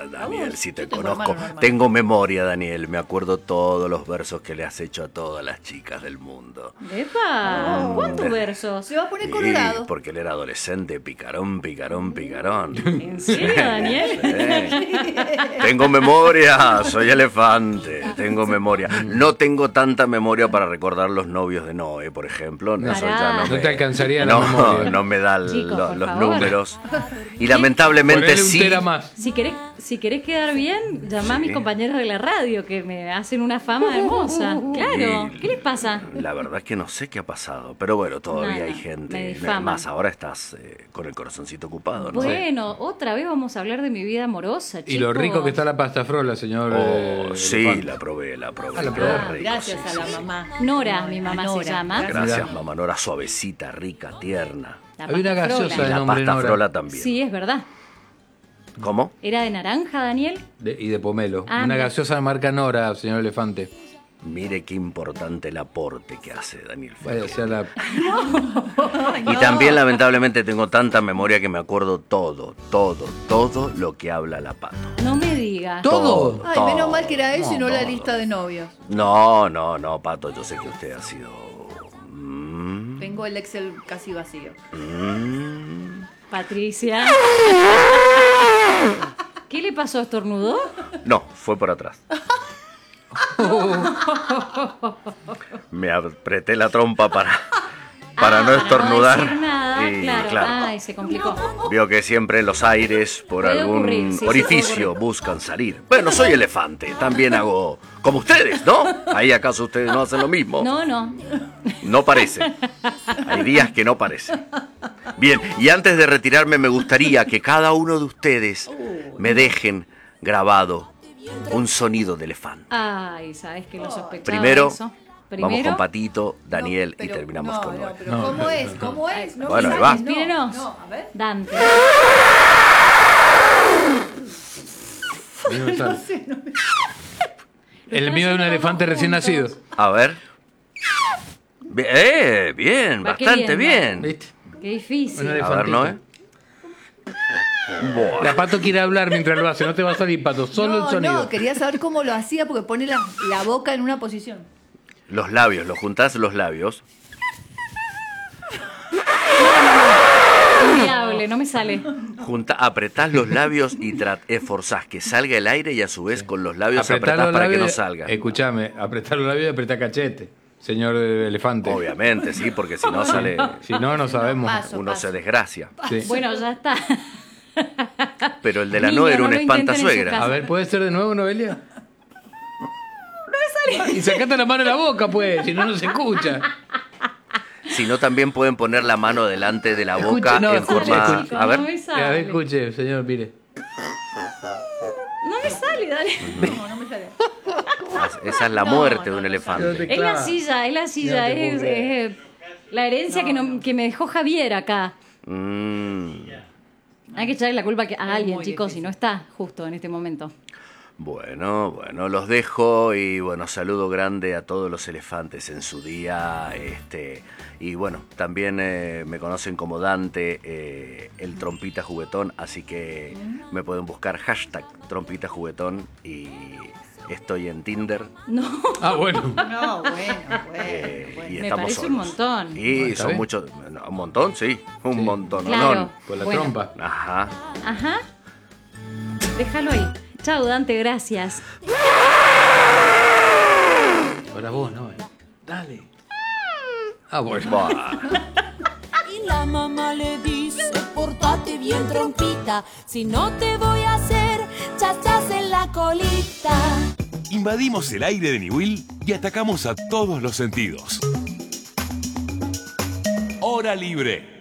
Daniel, si te Yo tengo conozco. hermano, hermano. Tengo memoria, Daniel. Me acuerdo todos los versos que le has hecho a todas las chicas del mundo. ¡Epa! ¿Cuántos versos? Se va a poner Sí, colorado. porque él era adolescente, picarón, picarón, picarón. ¿En serio, Daniel? Sí. Tengo memoria, soy elefante, tengo memoria. No tengo tanta memoria para recordar los novios de Noé, por ejemplo. Eso ya No te alcanzaría la memoria. No me da Chicos, por los favor. números. Y lamentablemente Ponele un sí. tera más. Si querés quedar bien, llamá a mis Sí. compañeros de la radio que me hacen una fama hermosa. Claro, Y ¿qué les pasa? La verdad es que no sé qué ha pasado, pero bueno, todavía Nada, hay me gente. difaman. Más ahora estás con el corazoncito ocupado, ¿no? Bueno, otra vez vamos a hablar de mi vida amorosa, chicos. Y lo rico que está la pasta frola, señor. Sí, Elefante. la probé. la probé. Qué rico, Gracias sí, a la sí, sí. mamá. Nora, mi mamá se llama. Gracias, Mirá. mamá Nora, suavecita, rica, tierna. La Había una pasta gaseosa frola. de La nombre pasta Nora. frola también. Sí, es verdad. ¿Cómo? ¿Era de naranja, Daniel? Y de pomelo. Ah, Una mira. gaseosa de marca Nora, señor Elefante. Mire qué importante el aporte que hace Daniel Vaya, Ferreira. sea la... Y también lamentablemente tengo tanta memoria que me acuerdo todo lo que habla la Pato. No me digas. ¿Todo? Ay, menos mal que era eso y no la lista de novios. No, Pato, yo sé que usted ha sido... Tengo el Excel casi vacío. Patricia. ¿Qué le pasó? ¿Estornudó? No, fue por atrás. Me apreté la trompa para no estornudar. No decir nada, Y, claro. Ay, se complicó. Vio que siempre los aires por Puede algún ocurrir, sí, sí, orificio puede ocurrir. buscan salir. Bueno, soy elefante, también hago como ustedes, ¿no? ¿Ahí acaso ustedes no hacen lo mismo? No. No parece. Hay días que no parece. Bien, y antes de retirarme me gustaría que cada uno de ustedes me dejen grabado un sonido de elefante. Ay, sabes que lo sospechaba Primero, eso. vamos con Patito, Daniel No, pero- y terminamos con Noé. pero ¿cómo es? ¿Cómo es? No, Bueno, me ahí va. sales, no, Inspírenos. no, a ver. Dante. No me sale. El mío es un elefante recién nacido. A ver. Bien, Va bastante queriendo. bien. ¿Viste? Qué difícil. Un A ver, elefantito. Noé. Buah. La Pato quiere hablar mientras lo hace. No te va a salir, Pato. Solo el sonido. No, quería saber cómo lo hacía porque pone la boca en una posición. Los labios, los juntás los labios. Inviable, no me sale. Apretás los labios y esforzás que salga el aire y a su vez con los labios apretás los para que labios. no salga. Escúchame, apretar los labios y apretar cachete, señor elefante. Obviamente, sí, porque si no sale, Si no, no sabemos. Paso. uno se desgracia. Sí. Bueno, ya está. Pero el de la Niño, Noé era no una lo intenten en su espantasuegra. casa. A ver, ¿puede ser de nuevo, Noelia? No me sale. Y sacate la mano en la boca, pues, si no, no se escucha. Si no, también pueden poner la mano delante de la Escuche, boca no, en forma... escuche. A ver. No me A sale. ver, escuche, señor, mire. No me sale, dale. No, no me sale. Esa es la muerte de un elefante. Es la silla, es la silla. No te Es, puedo creer. la herencia que me dejó Javier acá. Hay que echarle la culpa a alguien, muy chicos, difícil. si no está justo en este momento. Bueno, los dejo y bueno, saludo grande a todos los elefantes en su día. Y bueno, también me conocen como Dante, el trompita juguetón, así que me pueden buscar hashtag trompita juguetón y estoy en Tinder. No, Ah, bueno. No, bueno. Y me estamos parece solos. un montón. Y Está son bien. muchos, un montón, sí, un montón. Claro. Con la Bueno. trompa. Ajá. Ajá. Déjalo ahí. Chao, Dante, gracias. Ahora vos, no. Dale. Ah, bueno. Buah. Y la mamá le dice, pórtate bien trompita, si no te voy a hacer chachas en la colita. Invadimos el aire de Niwil y atacamos a todos los sentidos. Hora libre.